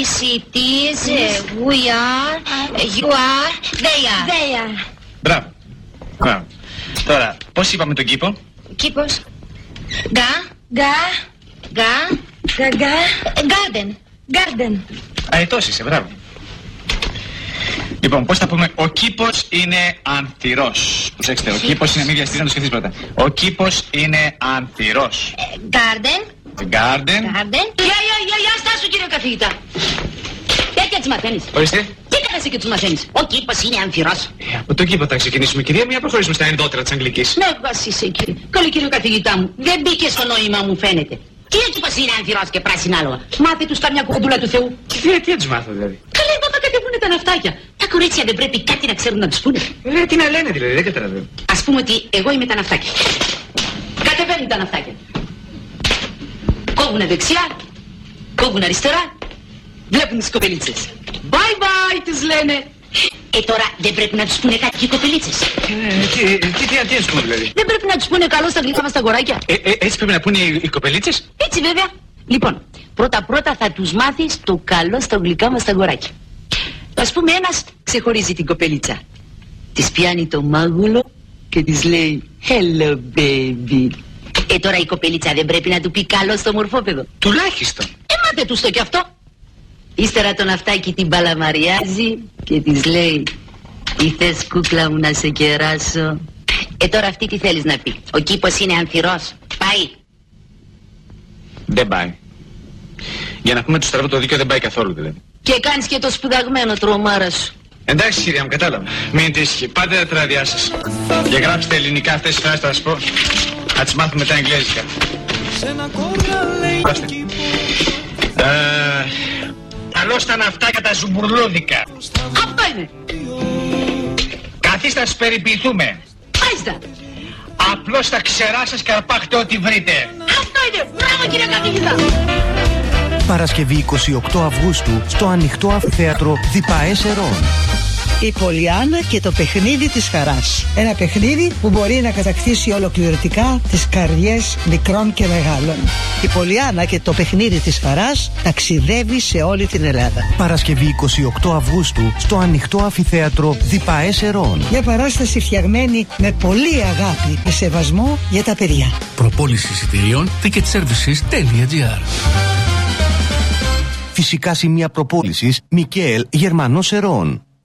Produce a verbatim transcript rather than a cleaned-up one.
is, it is, uh, we are, you are, they are. They are. Μπράβο. Μπράβο. Τώρα, πώς είπαμε τον κήπο? Κήπος. Γα. Γα. Γα. Γα. Garden. Garden. Αετός είσαι, μπράβο. Λοιπόν, πώς θα πούμε? Ο κήπος είναι ανθυρός. Προσέξτε, ο κήπος είναι, μη βιαστείς να το σκεφτείς πρώτα. Ο κήπος είναι ανθυρός. Garden. Garden. Garden. Γεια, γεια, γεια, γεια, στάσου κύριε καθηγητά. Τέτοια τις μαθαίνεις. Ορίστε. Τι κάνεσαι και τους μαθαίνεις? Ο κήπος είναι ανθυρός. Ε, από τον κήπο θα ξεκινήσουμε, κυρία μου, ή να προχωρήσουμε στα ενδότερα της Αγγλικής? Ναι, βασίσαι κύριε. Καλή κύριε καθηγητά μου. Δεν μπήκε στο νόημα μου φαίνεται. Τι ο κήπος είναι ανθυρός και πράσινα άλογα? Μάθε τους καμιά κουκοντούλα του Θεού. Τι, τι να τους μάθω δηλαδή? Καλέ, μα θα κατεβούνε τα ναυτάκια. Τα κορίτσια δεν πρέπει κάτι να ξέρουν να τους πούνε? Ε, τι να λένε δηλαδή, δεν καταλαβαίνω. Ας πούμε ότι εγώ είμαι τα ναυτάκια. Κατεβαίνουν τα ναυτάκια. Κόβουν δεξιά, κόβουν αριστερά, βλέπουν τις κοπελίτσες. Bye bye τους λένε. Ε, τώρα δεν πρέπει να τους πούνε κάτι και οι κοπελίτσες? Ε, τι, τι, τι, τι να τους πούμε δηλαδή? Δεν πρέπει να τους πούνε καλό στα γλυκά μας τα αγοράκια? Ε, ε, έτσι πρέπει να πούνε οι, οι κοπελίτσες? Έτσι βέβαια. Λοιπόν, πρώτα πρώτα θα τους μάθεις το καλό στα γλυκά μας τα αγοράκια. Ας πούμε ένας ξεχωρίζει την κοπελίτσα. Της πιάνει το μάγουλο και της λέει hello baby. Ε, τώρα η κοπελίτσα δεν πρέπει να του πει καλό στο μορφόπεδο? Τουλάχιστον. Ε, μάθε τους το κι αυτό. Ύστερα το ναυτάκι την παλαμαριάζει και της λέει τι θες κούκλα μου να σε κεράσω? Ε, τώρα αυτή τι θέλεις να πει? Ο κήπος είναι ανθυρός. Πάει. Δεν πάει. Για να πούμε το στραβό το δίκαιο δεν πάει καθόλου δηλαδή. Και κάνεις και το σπουδαγμένο τρομάρα σου. Εντάξει κυρία μου, κατάλαβα. Μην τύχει. Πάτε τα τράδια σας. Και γράψτε ελληνικά αυτές τις φράσεις, θα σας πω. Θα τις μάθουμε τα εγγλέζικα. Πάστε. Ε, καλώς τα ναυτάκια τα ζουμπουρλούδικα. Αυτό είναι. Καθίστε να σας περιποιηθούμε. Μάλιστα. Απλώς τα ξερά σας και αρπάχτε ό,τι βρείτε. Αυτό είναι. Μπράβο κύριε καθηγητά. Παρασκευή εικοστή ογδόη Αυγούστου στο ανοιχτό αμφιθέατρο Διπαέ Σερών. Η Πολιάννα και το παιχνίδι της χαράς. Ένα παιχνίδι που μπορεί να κατακτήσει ολοκληρωτικά τις καρδιές μικρών και μεγάλων. Η Πολιάννα και το παιχνίδι της χαράς ταξιδεύει σε όλη την Ελλάδα. Παρασκευή εικοστή ογδόη Αυγούστου στο ανοιχτό αμφιθέατρο Διπαέ Σερών. Μια παράσταση φτιαγμένη με πολύ αγάπη και σεβασμό για τα παιδιά. Προπόληση εισιτηρίων ticketservices.gr. Φυσικά σημεία προπόλησης Μικαέλ Γερμανός Σερών.